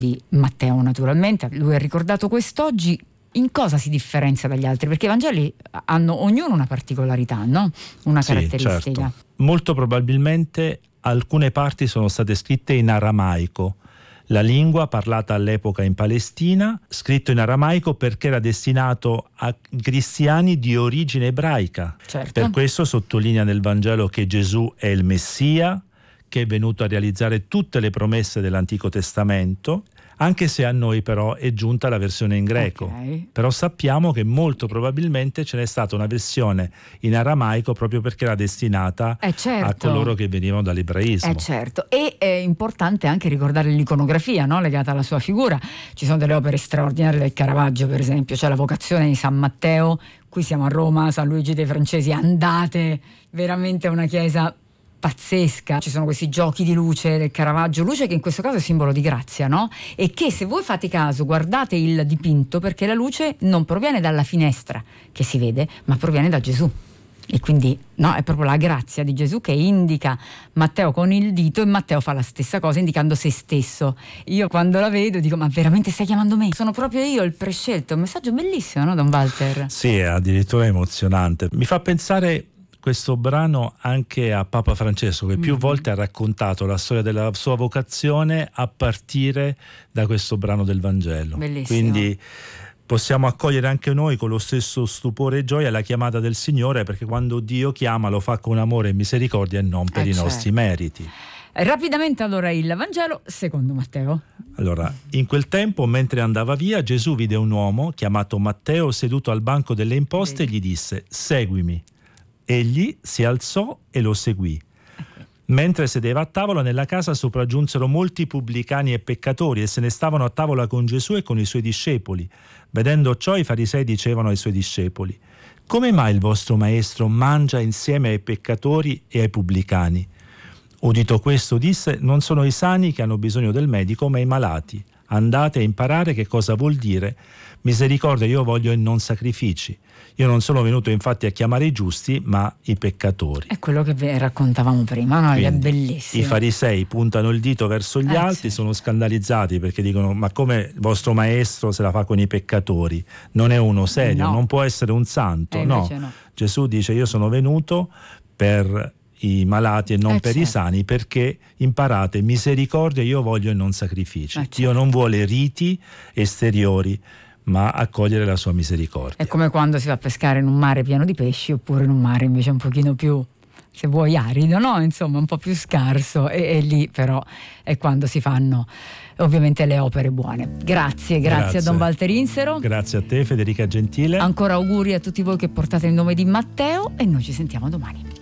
di Matteo, naturalmente. Lui ha ricordato quest'oggi. In cosa si differenzia dagli altri? Perché i Vangeli hanno ognuno una particolarità, no? Una caratteristica. Certo. Molto probabilmente alcune parti sono state scritte in aramaico, la lingua parlata all'epoca in Palestina, scritto in aramaico perché era destinato a cristiani di origine ebraica. Certo. Per questo sottolinea nel Vangelo che Gesù è il Messia, che è venuto a realizzare tutte le promesse dell'Antico Testamento, anche se a noi però è giunta la versione in greco. Okay. Però sappiamo che molto probabilmente ce n'è stata una versione in aramaico proprio perché era destinata certo. a coloro che venivano dall'ebraismo. Certo, e è importante anche ricordare l'iconografia, no? Legata alla sua figura. Ci sono delle opere straordinarie del Caravaggio, per esempio, c'è la Vocazione di San Matteo. Qui siamo a Roma, San Luigi dei Francesi, andate, veramente una chiesa pazzesca. Ci sono questi giochi di luce del Caravaggio, luce che in questo caso è simbolo di grazia, no? E che, se voi fate caso, guardate il dipinto, perché la luce non proviene dalla finestra che si vede, ma proviene da Gesù. E quindi no, è proprio la grazia di Gesù che indica Matteo con il dito, e Matteo fa la stessa cosa indicando se stesso. Io quando la vedo dico: ma veramente stai chiamando me? Sono proprio io il prescelto. Un messaggio bellissimo, no, Don Walter? Sì, è addirittura emozionante. Mi fa pensare questo brano anche a Papa Francesco, che più volte ha raccontato la storia della sua vocazione a partire da questo brano del Vangelo. Bellissimo. Quindi possiamo accogliere anche noi con lo stesso stupore e gioia la chiamata del Signore, perché quando Dio chiama lo fa con amore e misericordia e non per i nostri meriti. Rapidamente allora il Vangelo secondo Matteo. Allora, in quel tempo, mentre andava via, Gesù vide un uomo chiamato Matteo seduto al banco delle imposte e gli disse: seguimi. Egli si alzò e lo seguì. Mentre sedeva a tavola nella casa sopraggiunsero molti pubblicani e peccatori e se ne stavano a tavola con Gesù e con i suoi discepoli. Vedendo ciò, i farisei dicevano ai suoi discepoli: come mai il vostro maestro mangia insieme ai peccatori e ai pubblicani? Udito questo disse: non sono i sani che hanno bisogno del medico, ma i malati. Andate a imparare che cosa vuol dire misericordia io voglio e non sacrifici. Io non sono venuto infatti a chiamare i giusti, ma i peccatori. È quello che raccontavamo prima, no? Quindi, è bellissimo. I farisei puntano il dito verso gli altri, certo. Sono scandalizzati perché dicono: ma come il vostro maestro se la fa con i peccatori? Non è uno serio, no. Non può essere un santo. No. Gesù dice: io sono venuto per i malati e non per i sani, perché imparate misericordia io voglio e non sacrifici. Dio non vuole riti esteriori, ma accogliere la sua misericordia. È come quando si va a pescare in un mare pieno di pesci, oppure in un mare invece un pochino più, se vuoi, arido, no? Insomma, un po' più scarso, e lì però è quando si fanno ovviamente le opere buone. Grazie a Don Walter Insero. Grazie a te, Federica Gentile. Ancora auguri a tutti voi che portate il nome di Matteo, e noi ci sentiamo domani.